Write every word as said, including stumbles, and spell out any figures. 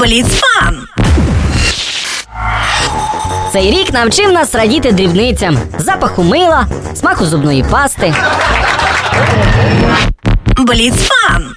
Бліцфан! Цей рік навчив нас радіти дрібницям: запаху мила, смаку зубної пасти. Бліцфан!